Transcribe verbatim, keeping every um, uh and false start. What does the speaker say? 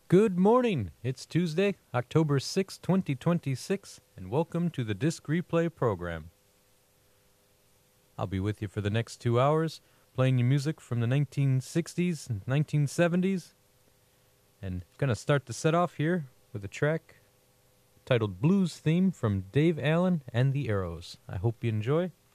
Good morning. It's Tuesday, October sixth, twenty twenty-six, and welcome to the Disc Replay program. I'll be with you for the next two hours, playing you music from the nineteen sixties and nineteen seventies, and gonna start the set off here with a track titled Blues Theme from Dave Allen and the Arrows. I hope you enjoy.